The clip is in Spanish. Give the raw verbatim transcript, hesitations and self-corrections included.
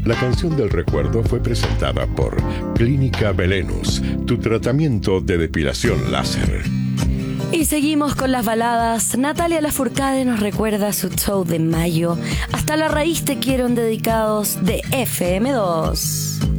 La canción del recuerdo fue presentada por Clínica Belenus, tu tratamiento de depilación láser. Y seguimos con las baladas. Natalia Lafourcade nos recuerda su show de mayo. Hasta la raíz te quiero, dedicados de F M dos.